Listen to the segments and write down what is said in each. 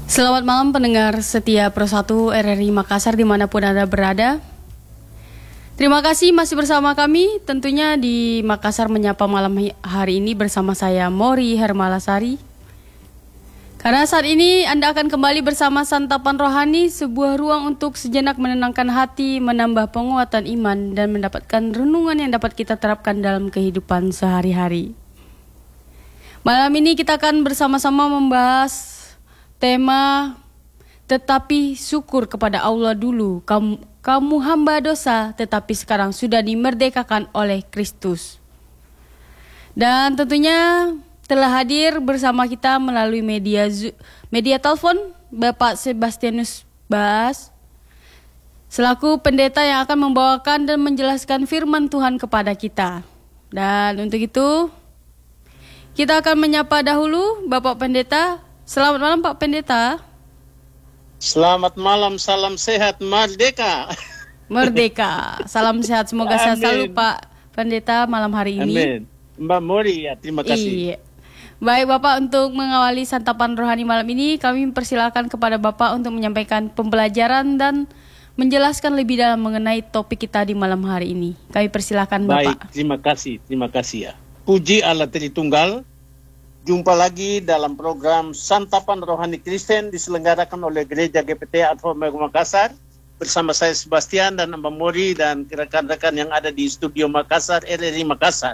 Selamat malam pendengar setia Pro 1 RRI Makassar dimanapun Anda berada. Terima kasih masih bersama kami tentunya di Makassar Menyapa malam hari ini bersama saya Mori Hermalasari. Karena saat ini Anda akan kembali bersama Santapan Rohani, sebuah ruang untuk sejenak menenangkan hati, menambah penguatan iman dan mendapatkan renungan yang dapat kita terapkan dalam kehidupan sehari-hari. Malam ini kita akan bersama-sama membahas tema tetapi syukur kepada Allah dulu. Kamu hamba dosa tetapi sekarang sudah dimerdekakan oleh Kristus. Dan tentunya telah hadir bersama kita melalui media telepon Bapak Sebastianus Bas selaku pendeta yang akan membawakan dan menjelaskan firman Tuhan kepada kita. Dan untuk itu kita akan menyapa dahulu Bapak Pendeta. Selamat malam Pak Pendeta. Selamat malam, salam sehat, merdeka. Merdeka, salam sehat, semoga sehat selalu Pak Pendeta malam hari ini. Amin. Mbak Mori, ya terima kasih. Iya. Baik Bapak, untuk mengawali santapan rohani malam ini, kami mempersilakan kepada Bapak untuk menyampaikan pembelajaran dan menjelaskan lebih dalam mengenai topik kita di malam hari ini. Kami persilakan Bapak. Baik, terima kasih ya. Puji Allah Tritunggal. Jumpa lagi dalam program Santapan Rohani Kristen diselenggarakan oleh Gereja GPT Alfa Omega Makassar bersama saya Sebastian dan Mbak Mori dan rekan-rekan yang ada di studio Makassar, RRI Makassar.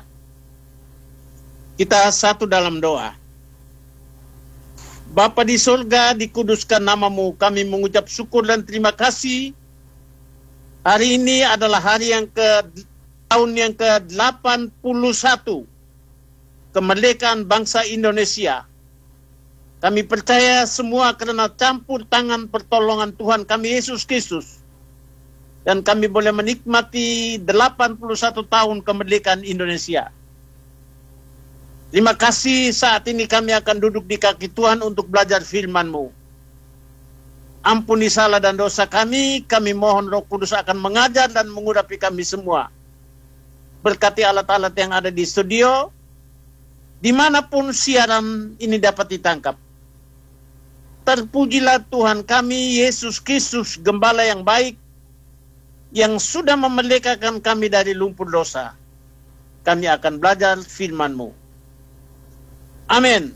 Kita satu dalam doa. Bapa di surga, dikuduskan namamu, kami mengucap syukur dan terima kasih. Hari ini adalah tahun yang ke-81 kemerdekaan bangsa Indonesia. Kami percaya semua karena campur tangan pertolongan Tuhan kami Yesus Kristus. Dan kami boleh menikmati 81 tahun kemerdekaan Indonesia. Terima kasih, saat ini kami akan duduk di kaki Tuhan untuk belajar firman-Mu. Ampuni salah dan dosa kami mohon Roh Kudus akan mengajar dan mengurapi kami semua. Berkati alat-alat yang ada di studio, dimanapun siaran ini dapat ditangkap. Terpujilah Tuhan kami, Yesus Kristus, Gembala yang baik, yang sudah memerdekakan kami dari lumpur dosa. Kami akan belajar firman-Mu. Amin.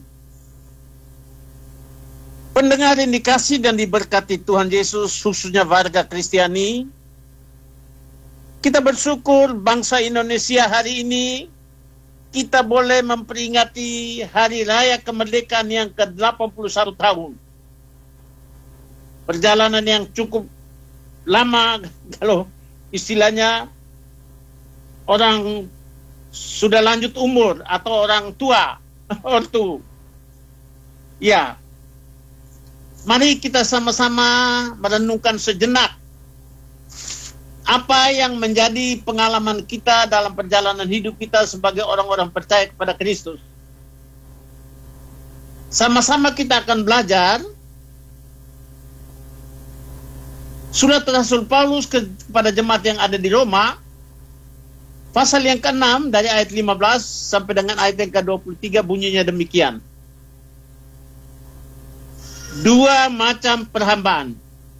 Pendengar yang dikasih dan diberkati Tuhan Yesus, khususnya warga Kristiani, kita bersyukur bangsa Indonesia hari ini kita boleh memperingati hari raya kemerdekaan yang ke-81 tahun. Perjalanan yang cukup lama, kalau istilahnya orang sudah lanjut umur atau orang tua, ortu. Ya, mari kita sama-sama merenungkan sejenak apa yang menjadi pengalaman kita dalam perjalanan hidup kita sebagai orang-orang percaya kepada Kristus. Sama-sama kita akan belajar surat Rasul Paulus kepada jemaat yang ada di Roma, pasal yang ke-6 dari ayat 15 sampai dengan ayat yang ke-23 bunyinya demikian. Dua macam perhambaan.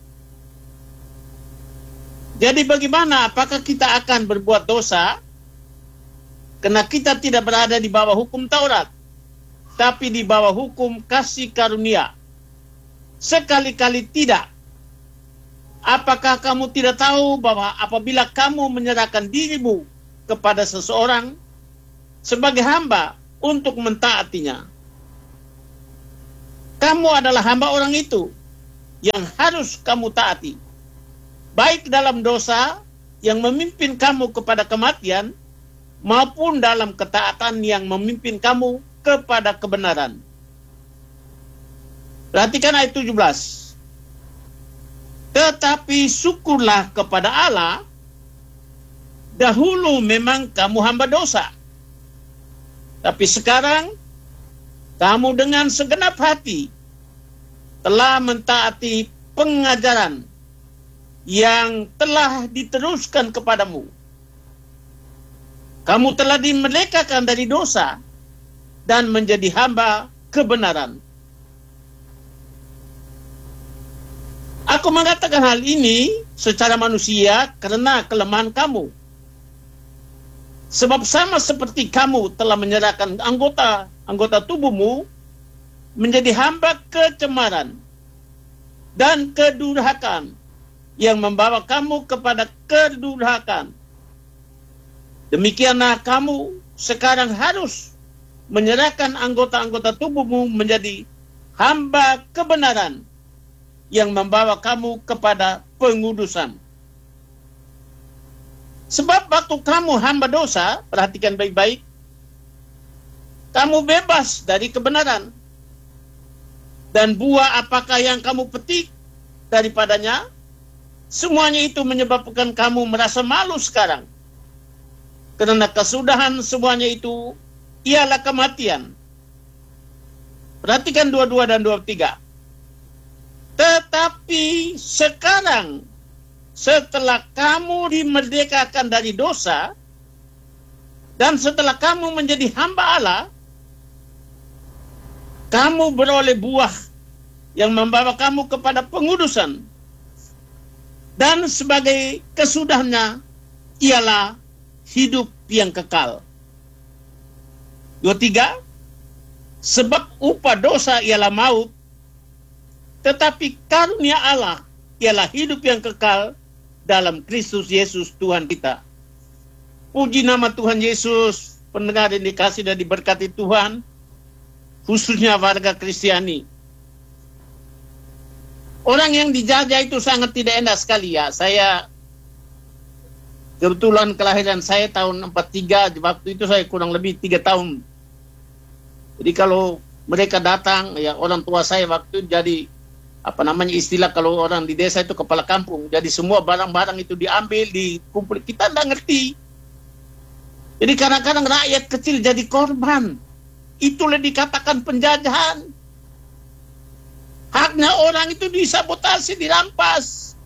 Jadi bagaimana, apakah kita akan berbuat dosa karena kita tidak berada di bawah hukum Taurat, tapi di bawah hukum kasih karunia? Sekali-kali tidak. Apakah kamu tidak tahu bahwa apabila kamu menyerahkan dirimu kepada seseorang sebagai hamba untuk mentaatinya, kamu adalah hamba orang itu yang harus kamu taati, baik dalam dosa yang memimpin kamu kepada kematian, maupun dalam ketaatan yang memimpin kamu kepada kebenaran. Perhatikan ayat 17. Tetapi syukurlah kepada Allah, dahulu memang kamu hamba dosa, tapi sekarang kamu dengan segenap hati telah mentaati pengajaran yang telah diteruskan kepadamu. Kamu telah dimerdekakan dari dosa dan menjadi hamba kebenaran. Aku mengatakan hal ini secara manusia karena kelemahan kamu. Sebab sama seperti kamu telah menyerahkan anggota tubuhmu menjadi hamba kecemaran dan kedurhakaan yang membawa kamu kepada kedurhakaan. Demikianlah kamu sekarang harus menyerahkan anggota-anggota tubuhmu menjadi hamba kebenaran yang membawa kamu kepada pengudusan. Sebab waktu kamu hamba dosa, perhatikan baik-baik, kamu bebas dari kebenaran. Dan buah apakah yang kamu petik daripadanya, semuanya itu menyebabkan kamu merasa malu sekarang. Karena kesudahan semuanya itu ialah kematian. Perhatikan 22 dan 23. Tetapi sekarang, setelah kamu dimerdekakan dari dosa, dan setelah kamu menjadi hamba Allah, kamu beroleh buah yang membawa kamu kepada pengudusan. Dan sebagai kesudahannya ialah hidup yang kekal. 23. Sebab upah dosa ialah maut, tetapi karunia Allah ialah hidup yang kekal dalam Kristus Yesus Tuhan kita. Puji nama Tuhan Yesus, pendengar yang dikasihi dan diberkati Tuhan, khususnya warga Kristiani. Orang yang dijajah itu sangat tidak enak sekali ya. Saya kebetulan kelahiran saya tahun 43, waktu itu saya kurang lebih 3 tahun. Jadi kalau mereka datang, ya orang tua saya waktu itu jadi istilah kalau orang di desa itu kepala kampung. Jadi semua barang-barang itu diambil, dikumpul. Kita tidak ngerti. Jadi kadang-kadang rakyat kecil jadi korban. Itulah dikatakan penjajahan. Haknya orang itu disabotasi, dirampas.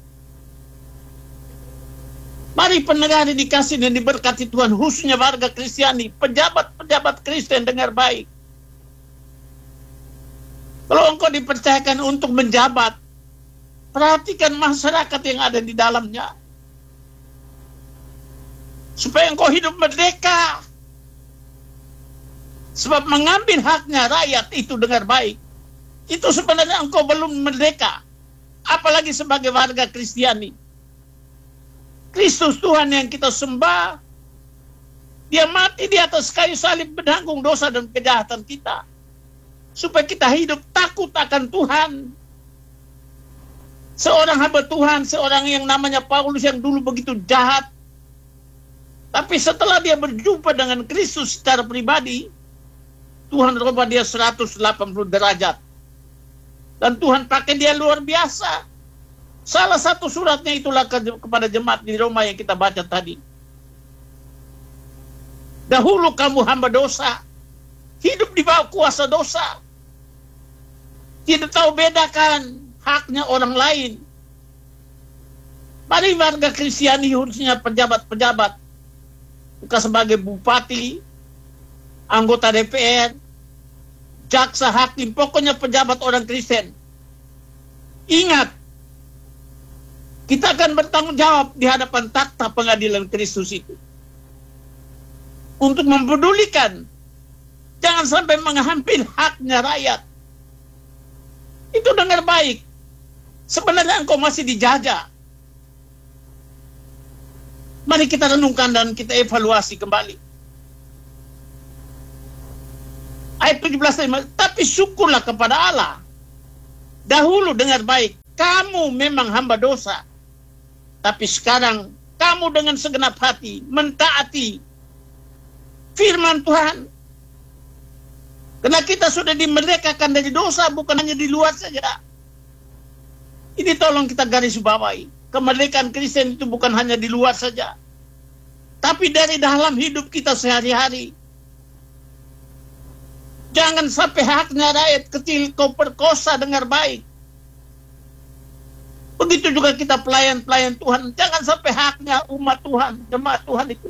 Mari pendengar dikasih dan diberkati Tuhan, khususnya warga Kristiani, pejabat-pejabat Kristen, dengar baik. Kalau engkau dipercayakan untuk menjabat, perhatikan masyarakat yang ada di dalamnya. Supaya engkau hidup merdeka. Sebab mengambil haknya rakyat itu, dengar baik, itu sebenarnya engkau belum merdeka. Apalagi sebagai warga Kristiani. Kristus Tuhan yang kita sembah, Dia mati di atas kayu salib menanggung dosa dan kejahatan kita. Supaya kita hidup takut akan Tuhan. Seorang hamba Tuhan, seorang yang namanya Paulus yang dulu begitu jahat. Tapi setelah dia berjumpa dengan Kristus secara pribadi, Tuhan rubah dia 180 derajat. Dan Tuhan pakai dia luar biasa. Salah satu suratnya itulah kepada jemaat di Roma yang kita baca tadi. Dahulu kamu hamba dosa, hidup di bawah kuasa dosa. Tidak tahu bedakan haknya orang lain. Mari warga Kristiani, khususnya pejabat-pejabat, bukan sebagai bupati, anggota DPR, jaksa, hakim, pokoknya pejabat orang Kristen. Ingat, kita akan bertanggung jawab di hadapan takhta pengadilan Kristus itu. Untuk mempedulikan, jangan sampai mengambil haknya rakyat. Itu dengar baik. Sebenarnya engkau masih dijajah. Mari kita renungkan dan kita evaluasi kembali. Ayat 17, tapi syukurlah kepada Allah. Dahulu dengar baik, kamu memang hamba dosa. Tapi sekarang kamu dengan segenap hati mentaati firman Tuhan. Karena kita sudah dimerdekakan dari dosa, bukan hanya di luar saja. Ini tolong kita garis bawahi. Kemerdekaan Kristen itu bukan hanya di luar saja, tapi dari dalam hidup kita sehari-hari. Jangan sampai haknya rakyat kecil kau perkosa, dengar baik. Begitu juga kita pelayan-pelayan Tuhan. Jangan sampai haknya umat Tuhan, jemaat Tuhan itu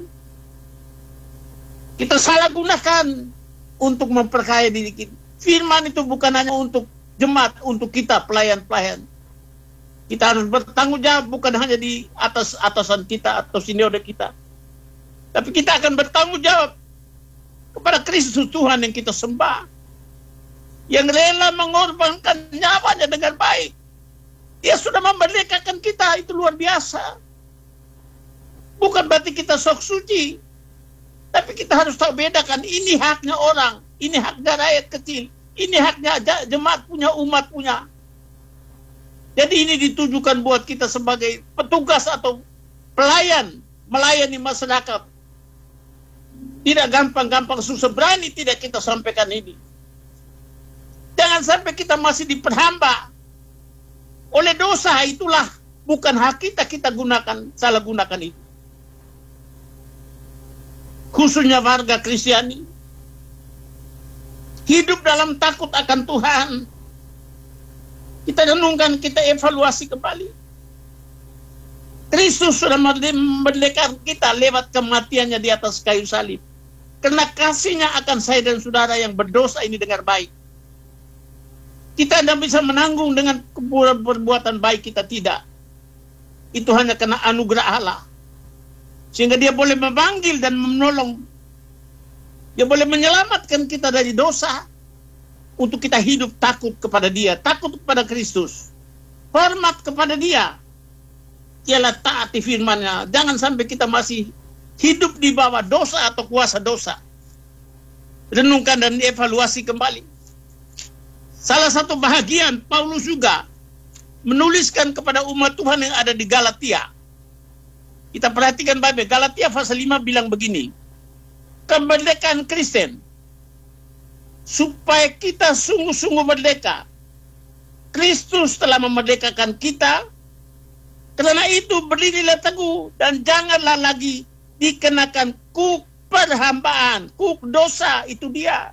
kita salah gunakan untuk memperkaya diri kita. Firman itu bukan hanya untuk jemaat, untuk kita pelayan-pelayan. Kita harus bertanggung jawab bukan hanya di atas atasan kita atau senior kita. Tapi kita akan bertanggung jawab kepada Kristus Tuhan yang kita sembah. Yang rela mengorbankan nyawanya dengan baik. Dia sudah memerdekakan kita, itu luar biasa. Bukan berarti kita sok suci. Tapi kita harus tahu bedakan, ini haknya orang. Ini haknya rakyat kecil. Ini haknya jemaat punya, umat punya. Jadi ini ditujukan buat kita sebagai petugas atau pelayan, melayani masyarakat. Tidak gampang-gampang, susah, berani tidak kita sampaikan ini. Jangan sampai kita masih diperhamba oleh dosa, itulah bukan hak kita, kita gunakan, salah gunakan itu. Khususnya warga Kristiani. Hidup dalam takut akan Tuhan. Kita renungkan, kita evaluasi kembali. Kristus sudah memerdekakan kita lewat kematiannya di atas kayu salib. Karena kasihnya akan saya dan saudara yang berdosa ini dengan baik. Kita tidak bisa menanggung dengan perbuatan baik kita, tidak. Itu hanya karena anugerah Allah. Sehingga dia boleh memanggil dan menolong. Dia boleh menyelamatkan kita dari dosa. Untuk kita hidup takut kepada dia, takut kepada Kristus, hormat kepada dia. Ialah taati firman-Nya. Jangan sampai kita masih hidup di bawah dosa atau kuasa dosa. Renungkan dan evaluasi kembali. Salah satu bahagian Paulus juga menuliskan kepada umat Tuhan yang ada di Galatia. Kita perhatikan baik-baik. Galatia pasal 5 bilang begini. Kemerdekaan Kristen. Supaya kita sungguh-sungguh merdeka. Kristus telah memerdekakan kita. Karena itu berdirilah teguh dan janganlah lagi dikenakan kuk perhambaan, kuk dosa, itu dia.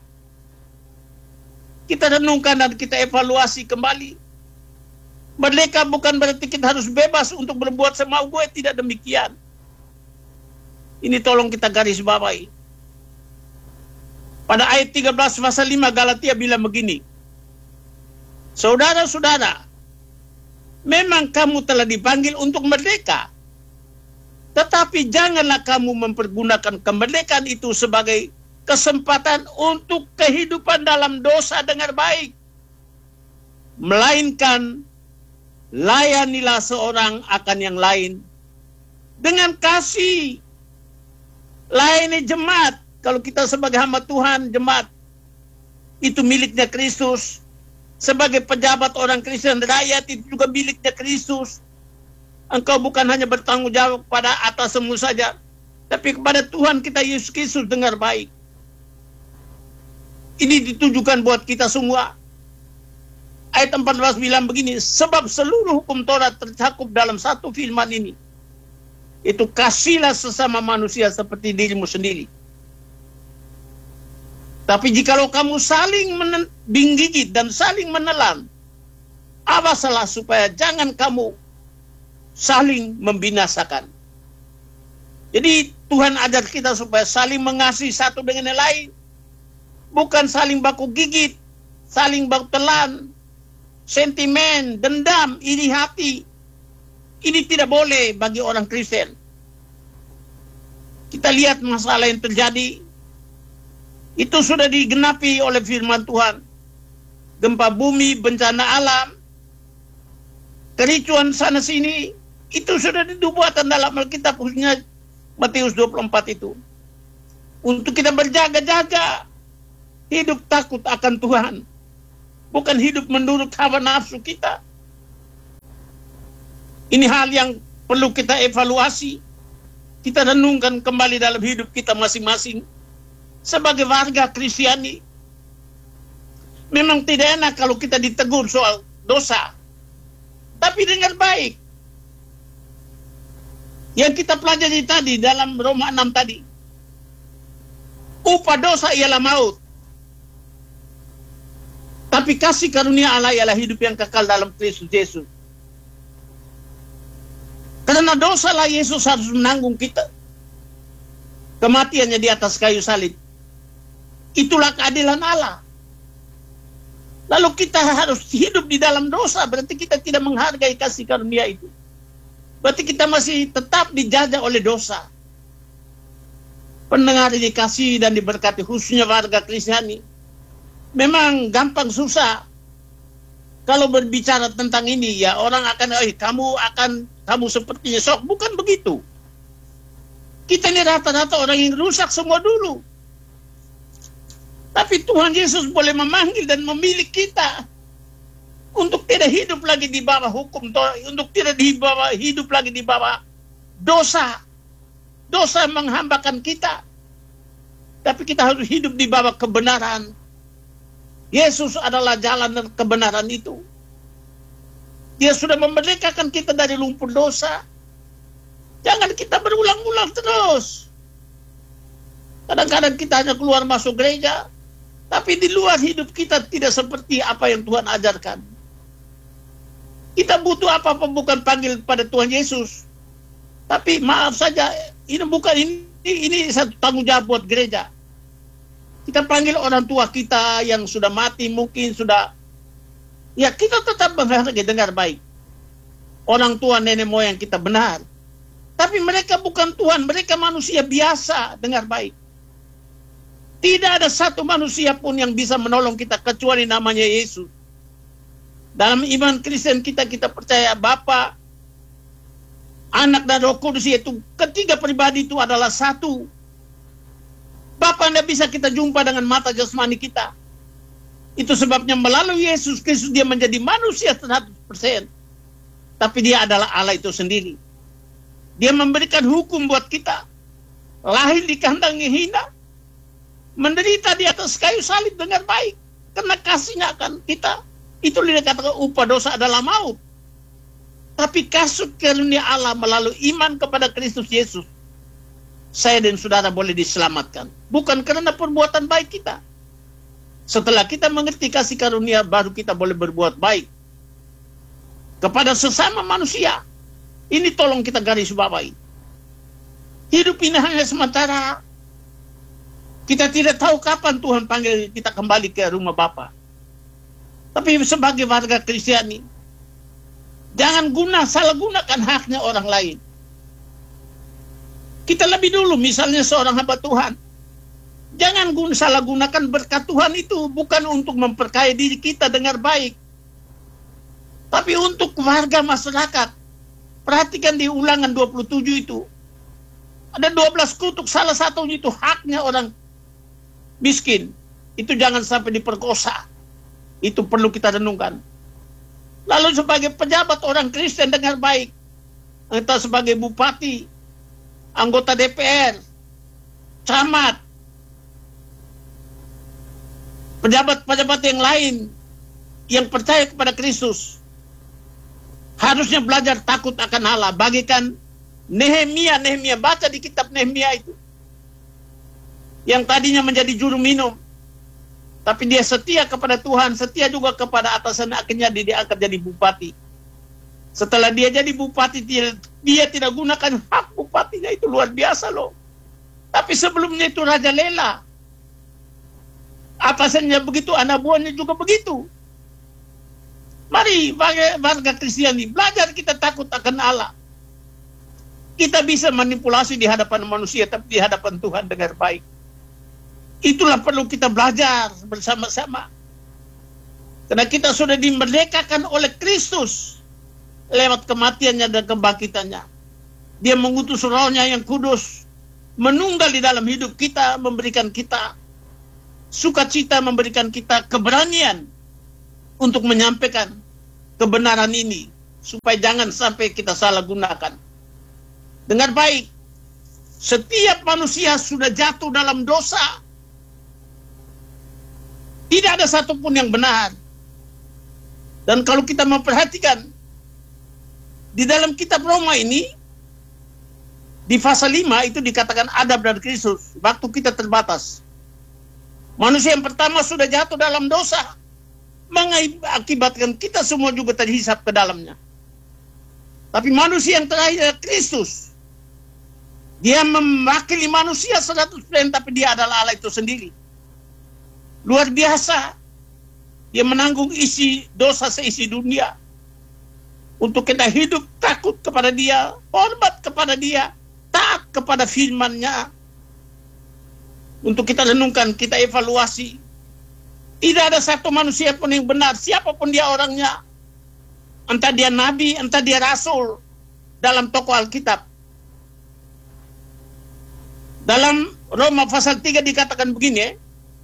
Kita renungkan dan kita evaluasi kembali. Merdeka bukan berarti kita harus bebas untuk berbuat semau gue, tidak demikian. Ini tolong kita garis bawahi. Pada ayat 13 pasal 5 Galatia bilang begini. Saudara-saudara, memang kamu telah dipanggil untuk merdeka. Tetapi janganlah kamu mempergunakan kemerdekaan itu sebagai kesempatan untuk kehidupan dalam dosa dengan baik. Melainkan, layanilah seorang akan yang lain dengan kasih. Layani jemaat. Kalau kita sebagai hamba Tuhan, jemaat, itu miliknya Kristus. Sebagai pejabat orang Kristen, rakyat itu juga miliknya Kristus. Engkau bukan hanya bertanggung jawab pada atasmu saja, tapi kepada Tuhan kita Yesus Kristus dengar baik. Ini ditujukan buat kita semua. Ayat 14 bilang begini, sebab seluruh hukum Taurat tercakup dalam satu firman ini. Itu kasihlah sesama manusia seperti dirimu sendiri. Tapi jikalau kamu saling menggigit dan saling menelan, awaslah supaya jangan kamu saling membinasakan. Jadi Tuhan ajar kita supaya saling mengasihi satu dengan yang lain. Bukan saling baku gigit, saling baku telan, sentimen, dendam, iri hati. Ini tidak boleh bagi orang Kristen. Kita lihat masalah yang terjadi. Itu sudah digenapi oleh firman Tuhan. Gempa bumi, bencana alam, kericuan sana sini, itu sudah dibuatkan dalam Alkitab, khususnya Matius 24 itu. Untuk kita berjaga-jaga, hidup takut akan Tuhan. Bukan hidup menurut hawa nafsu kita. Ini hal yang perlu kita evaluasi. Kita renungkan kembali dalam hidup kita masing-masing. Sebagai warga Kristiani, memang tidak enak kalau kita ditegur soal dosa. Tapi dengan baik. Yang kita pelajari tadi dalam Roma 6 tadi. Upah dosa ialah maut. Tapi kasih karunia Allah ialah hidup yang kekal dalam Kristus Yesus. Karena dosalah Yesus harus menanggung kita. Kematiannya di atas kayu salib. Itulah keadilan Allah. Lalu kita harus hidup di dalam dosa, berarti kita tidak menghargai kasih karunia itu. Berarti kita masih tetap dijajah oleh dosa. Pendengar dikasih dan diberkati, khususnya warga Kristiani. Memang gampang susah. Kalau berbicara tentang ini, ya orang akan, kamu seperti Yesok. Bukan begitu. Kita ini rata-rata orang yang rusak semua dulu. Tapi Tuhan Yesus boleh memanggil dan memilih kita untuk tidak hidup lagi di bawah hukum, untuk tidak hidup lagi di bawah dosa. Dosa menghambakan kita. Tapi kita harus hidup di bawah kebenaran. Yesus adalah jalan dan kebenaran itu. Dia sudah memerdekakan kita dari lumpur dosa. Jangan kita berulang-ulang terus. Kadang-kadang kita hanya keluar masuk gereja, tapi di luar hidup kita tidak seperti apa yang Tuhan ajarkan. Kita butuh apa-apa bukan panggil pada Tuhan Yesus. Tapi maaf saja, ini satu tanggung jawab buat gereja. Kita panggil orang tua kita yang sudah mati, mungkin sudah. Ya kita tetap menghargai dengar baik. Orang tua nenek moyang kita benar. Tapi mereka bukan Tuhan, mereka manusia biasa, dengar baik. Tidak ada satu manusia pun yang bisa menolong kita kecuali namanya Yesus. Dalam iman Kristen kita percaya Bapa, Anak dan Roh Kudus, yaitu ketiga pribadi itu adalah satu. Bapa tidak bisa kita jumpa dengan mata jasmani kita. Itu sebabnya melalui Yesus Kristus dia menjadi manusia 100%. Tapi dia adalah Allah itu sendiri. Dia memberikan hukum buat kita. Lahir di kandang yang hina. Menderita di atas kayu salib dengan baik. Karena kasihnya akan kita. Itu dikatakan upah dosa adalah maut. Tapi kasih karunia Allah melalui iman kepada Kristus Yesus. Saya dan saudara boleh diselamatkan. Bukan karena perbuatan baik kita. Setelah kita mengerti kasih karunia, baru kita boleh berbuat baik. Kepada sesama manusia. Ini tolong kita garis bawahi. Hidup ini hanya sementara. Kita tidak tahu kapan Tuhan panggil kita kembali ke rumah Bapa. Tapi sebagai warga Kristiani, jangan salah gunakan haknya orang lain. Kita lebih dulu, misalnya seorang hamba Tuhan. Jangan salah gunakan berkat Tuhan itu bukan untuk memperkaya diri kita dengar baik. Tapi untuk warga masyarakat. Perhatikan di Ulangan 27 itu. Ada 12 kutuk, salah satunya itu haknya orang miskin. Itu jangan sampai diperkosa. Itu perlu kita renungkan. Lalu sebagai pejabat orang Kristen dengar baik. Entah sebagai bupati, anggota DPR, camat, pejabat-pejabat yang lain yang percaya kepada Kristus harusnya belajar takut akan Allah. Bagikan Nehemia, baca di kitab Nehemia itu, yang tadinya menjadi juru minum, tapi dia setia kepada Tuhan, setia juga kepada atasan, akhirnya dia diangkat jadi bupati. Setelah dia jadi bupati, dia tidak gunakan hak bupatinya, itu luar biasa loh. Tapi sebelumnya itu Raja Lela. Atasannya begitu, anak buahnya juga begitu. Mari warga Kristiani, belajar kita takut akan Allah. Kita bisa manipulasi di hadapan manusia, tapi di hadapan Tuhan dengar baik. Itulah perlu kita belajar bersama-sama. Karena kita sudah dimerdekakan oleh Kristus lewat kematiannya dan kebangkitannya. Dia mengutus rohnya yang kudus, menunggal di dalam hidup kita, memberikan kita sukacita, memberikan kita keberanian untuk menyampaikan kebenaran ini, supaya jangan sampai kita salah gunakan. Dengar baik, setiap manusia sudah jatuh dalam dosa. Tidak ada satupun yang benar. Dan kalau kita memperhatikan di dalam kitab Roma ini, di pasal 5 itu dikatakan adab dari Kristus. Waktu kita terbatas. Manusia yang pertama sudah jatuh dalam dosa, mengakibatkan kita semua juga terhisap ke dalamnya. Tapi manusia yang terakhir Kristus. Dia mewakili manusia 100%, tapi dia adalah Allah itu sendiri. Luar biasa. Dia menanggung isi dosa seisi dunia. Untuk kita hidup takut kepada Dia, hormat kepada Dia, taat kepada firman-Nya. Untuk kita renungkan, kita evaluasi. Tidak ada satu manusia pun yang benar, siapapun dia orangnya. Entah dia nabi, entah dia rasul. Dalam tokoh Alkitab. Dalam Roma pasal 3 dikatakan begini,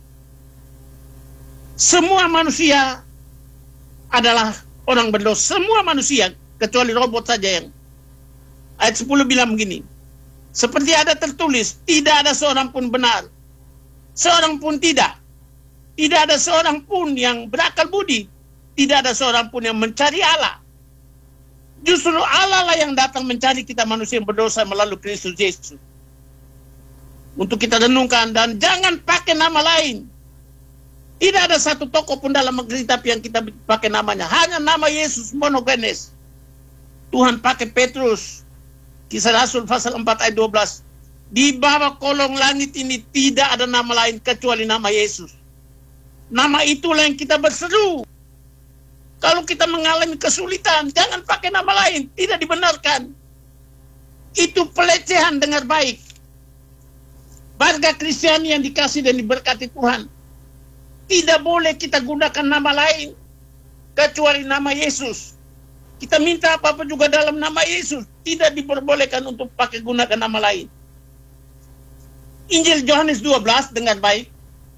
semua manusia adalah orang berdosa. Semua manusia, kecuali robot saja yang. Ayat 10 bilang begini, seperti ada tertulis, tidak ada seorang pun benar. Seorang pun tidak. Tidak ada seorang pun yang berakal budi. Tidak ada seorang pun yang mencari Allah. Justru Allah lah yang datang mencari kita manusia yang berdosa melalui Kristus Yesus. Untuk kita renungkan, dan jangan pakai nama lain. Tidak ada satu tokoh pun dalam Alkitab yang kita pakai namanya. Hanya nama Yesus monogenes. Tuhan pakai Petrus. Kisah Rasul pasal 4 ayat 12. Di bawah kolong langit ini tidak ada nama lain kecuali nama Yesus. Nama itulah yang kita berseru. Kalau kita mengalami kesulitan, jangan pakai nama lain. Tidak dibenarkan. Itu pelecehan, dengar baik. Warga Kristiani yang dikasih dan diberkati Tuhan. Tidak boleh kita gunakan nama lain kecuali nama Yesus. Kita minta apa-apa juga dalam nama Yesus. Tidak diperbolehkan untuk pakai gunakan nama lain. Injil Yohanes 12, dengar baik.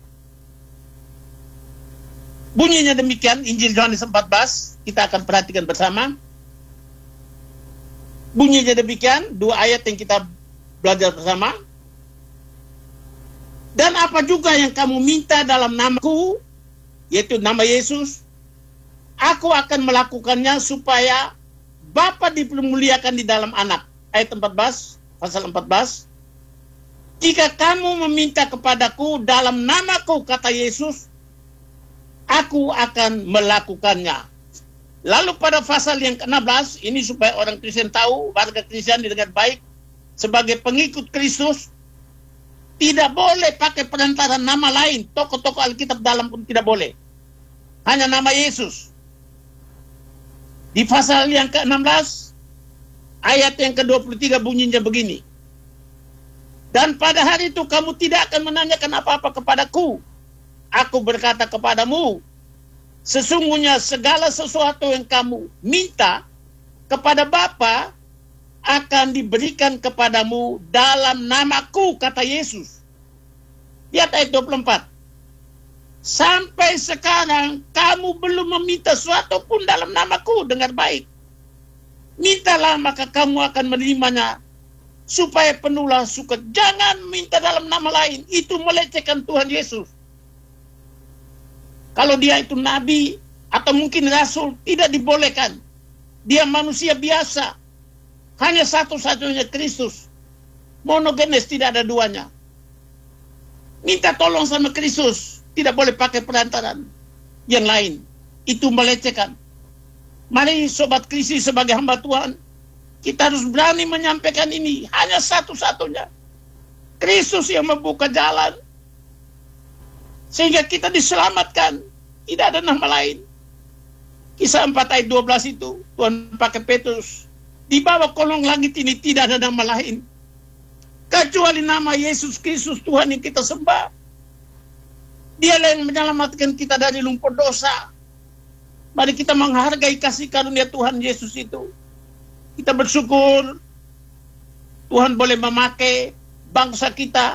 Bunyinya demikian, Injil Yohanes 14, kita akan perhatikan bersama. Bunyinya demikian, 2 ayat yang kita belajar bersama. Dan apa juga yang kamu minta dalam namaku, yaitu nama Yesus, aku akan melakukannya supaya Bapa dipermuliakan di dalam anak. Ayat 14, pasal 14. Jika kamu meminta kepadaku dalam namaku, kata Yesus, aku akan melakukannya. Lalu pada pasal yang ke-16, ini supaya orang Kristen tahu, warga Kristen dengan baik, sebagai pengikut Kristus, tidak boleh pakai perantaraan nama lain. Tokoh-tokoh Alkitab dalam pun tidak boleh. Hanya nama Yesus. Di pasal yang ke-16, ayat yang ke-23 bunyinya begini. Dan pada hari itu kamu tidak akan menanyakan apa-apa kepadaku. Aku berkata kepadamu, sesungguhnya segala sesuatu yang kamu minta kepada Bapa akan diberikan kepadamu dalam namaku, kata Yesus. Lihat ayat 24. Sampai sekarang kamu belum meminta sesuatu pun dalam namaku, dengar baik. Mintalah maka kamu akan menerimanya, supaya penuhlah suka. Jangan minta dalam nama lain, itu melecehkan Tuhan Yesus. Kalau dia itu nabi atau mungkin rasul, tidak dibolehkan. Dia manusia biasa. Hanya satu-satunya Kristus. Monogenes, tidak ada duanya. Minta tolong sama Kristus. Tidak boleh pakai perantaraan yang lain. Itu melecehkan. Mari sobat Kristi sebagai hamba Tuhan, kita harus berani menyampaikan ini. Hanya satu-satunya Kristus yang membuka jalan sehingga kita diselamatkan. Tidak ada nama lain. Kisah 4 ayat 12 itu Tuhan pakai Petrus. Di bawah kolong langit ini tidak ada nama lain kecuali nama Yesus Kristus Tuhan yang kita sembah. Dialah yang menyelamatkan kita dari lumpur dosa. Mari kita menghargai kasih karunia Tuhan Yesus itu. Kita bersyukur Tuhan boleh memakai bangsa kita,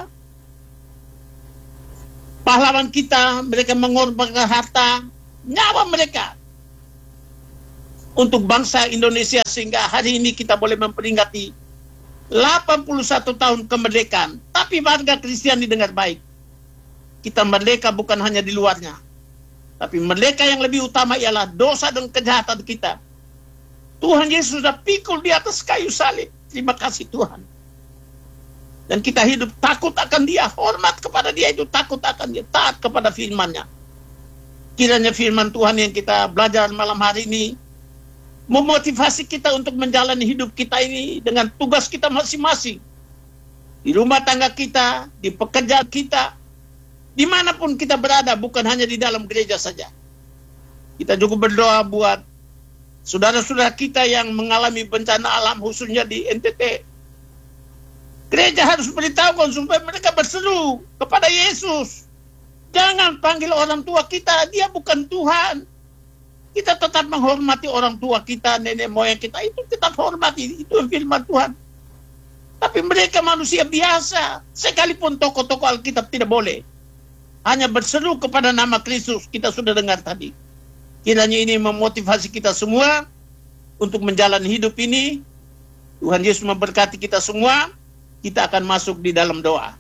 pahlawan kita, mereka mengorbankan harta, nyawa mereka untuk bangsa Indonesia, sehingga hari ini kita boleh memperingati 81 tahun kemerdekaan. Tapi warga Kristiani dengar baik, kita merdeka bukan hanya di luarnya, tapi merdeka yang lebih utama ialah dosa dan kejahatan kita. Tuhan Yesus sudah pikul di atas kayu salib. Terima kasih Tuhan. Dan kita hidup takut akan Dia, hormat kepada Dia, itu takut akan Dia, taat kepada firman-Nya. Kiranya firman Tuhan yang kita belajar malam hari ini memotivasi kita untuk menjalani hidup kita ini dengan tugas kita masing-masing. Di rumah tangga kita, di pekerjaan kita, dimanapun kita berada, bukan hanya di dalam gereja saja. Kita juga berdoa buat saudara-saudara kita yang mengalami bencana alam khususnya di NTT. Gereja harus beritahukan supaya mereka berseru kepada Yesus. Jangan panggil orang tua kita, dia bukan Tuhan. Kita tetap menghormati orang tua kita, nenek moyang kita, itu tetap hormati, itu firman Tuhan. Tapi mereka manusia biasa, sekalipun tokoh-tokoh Alkitab tidak boleh. Hanya berseru kepada nama Kristus, kita sudah dengar tadi. Kiranya ini memotivasi kita semua untuk menjalani hidup ini. Tuhan Yesus memberkati kita semua, kita akan masuk di dalam doa.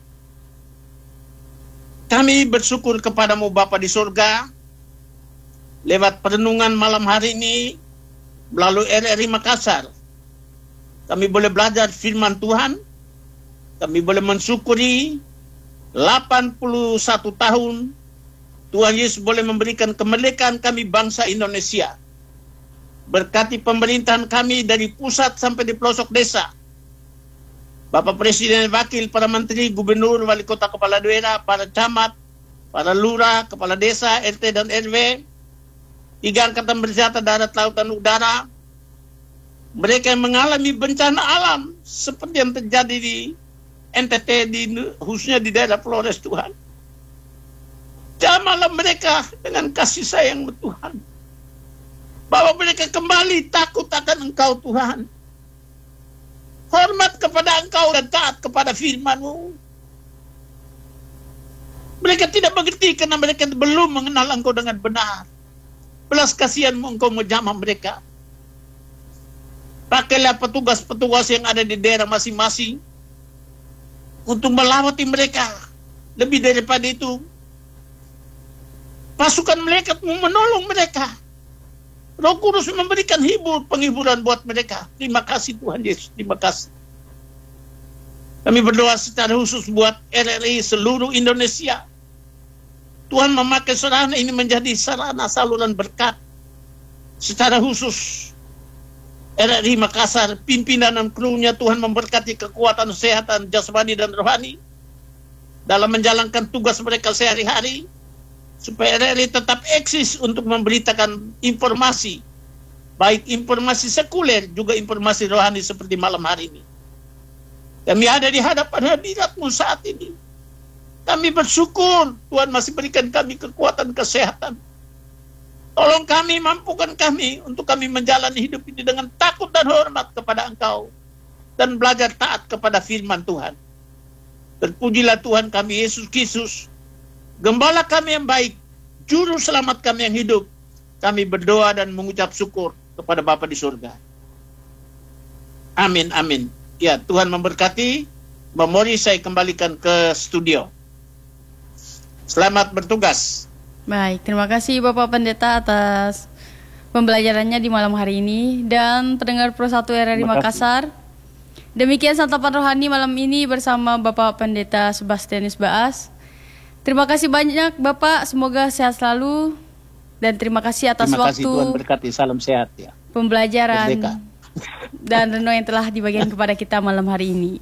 Kami bersyukur kepadamu Bapa di surga, lewat perenungan malam hari ini, melalui RRI Makassar, kami boleh belajar firman Tuhan, kami boleh mensyukuri 81 tahun, Tuhan Yesus boleh memberikan kemerdekaan kami bangsa Indonesia. Berkati pemerintahan kami dari pusat sampai di pelosok desa. Bapak Presiden, Wakil, para Menteri, Gubernur, Wali Kota, Kepala Daerah, para camat, para lurah, Kepala Desa, RT dan RW, 3 angkatan bersenjata darat, laut dan udara, mereka yang mengalami bencana alam seperti yang terjadi di NTT, khususnya di daerah Flores, Tuhan. Jamahlah mereka dengan kasih sayang Tuhan. Bawa mereka kembali takut akan Engkau Tuhan. Hormat kepada Engkau dan taat kepada firman-Mu. Mereka tidak mengerti karena mereka belum mengenal Engkau dengan benar. Belas kasihan-Mu Engkau menjamah mereka. Pakailah petugas-petugas yang ada di daerah masing-masing untuk melawati mereka. Lebih daripada itu, pasukan malaikat-Mu menolong mereka. Roh Kudus memberikan penghiburan buat mereka. Terima kasih Tuhan Yesus, terima kasih. Kami berdoa secara khusus buat RRI seluruh Indonesia. Tuhan memakai sarana ini menjadi sarana saluran berkat. Secara khusus RRI Makassar, pimpinan dan krunya, Tuhan memberkati kekuatan, kesehatan, jasmani dan rohani dalam menjalankan tugas mereka sehari-hari, supaya RRI tetap eksis untuk memberitakan informasi, baik informasi sekuler juga informasi rohani seperti malam hari ini. Kami ada di hadapan hadirat-Mu saat ini. Kami bersyukur Tuhan masih berikan kami kekuatan, kesehatan. Tolong kami, mampukan kami untuk kami menjalani hidup ini dengan takut dan hormat kepada Engkau dan belajar taat kepada firman Tuhan. Terpujilah Tuhan kami Yesus Kristus, Gembala kami yang baik, Juru Selamat kami yang hidup. Kami berdoa dan mengucap syukur kepada Bapa di surga. Amin, amin. Ya, Tuhan memberkati. Memori saya kembalikan ke studio. Selamat bertugas. Baik, terima kasih Bapak Pendeta atas pembelajarannya di malam hari ini dan pendengar Pro 1 RRI Makassar. Demikian santapan rohani malam ini bersama Bapak Pendeta Sebastianus Baas. Terima kasih banyak Bapak, semoga sehat selalu dan terima kasih atas waktu. Tuhan berkati, salam sehat ya. Pembelajaran Merdeka. Dan renung yang telah dibagikan kepada kita malam hari ini.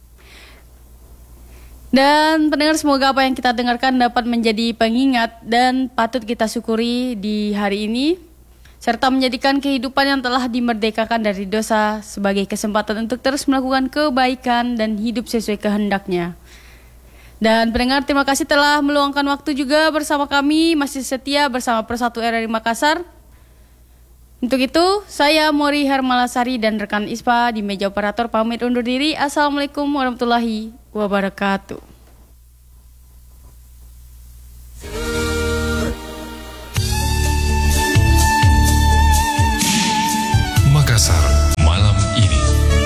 Dan pendengar, semoga apa yang kita dengarkan dapat menjadi pengingat dan patut kita syukuri di hari ini, serta menjadikan kehidupan yang telah dimerdekakan dari dosa sebagai kesempatan untuk terus melakukan kebaikan dan hidup sesuai kehendaknya. Dan pendengar, terima kasih telah meluangkan waktu juga bersama kami, masih setia bersama Pro 1 RRI Makassar. Untuk itu, saya Mori Hermalasari dan rekan ISPA di meja operator pamit undur diri. Assalamualaikum warahmatullahi wabarakatuh. Makassar malam ini.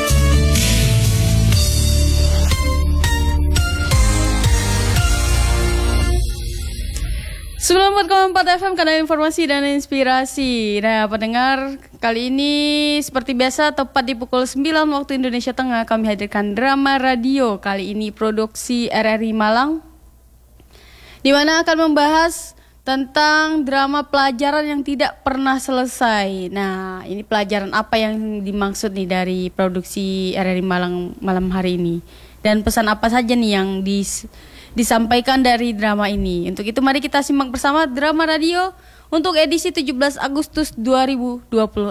Sebelum 4,4 FM, kanal informasi dan inspirasi. Nah, pendengar, kali ini seperti biasa tepat di pukul 9 waktu Indonesia Tengah kami hadirkan drama radio. Kali ini produksi RRI Malang, di mana akan membahas tentang drama pelajaran yang tidak pernah selesai. Nah, ini pelajaran apa yang dimaksud nih dari produksi RRI Malang malam hari ini? Dan pesan apa saja nih yang disampaikan dari drama ini? Untuk itu mari kita simak bersama drama radio untuk edisi 17 Agustus 2026.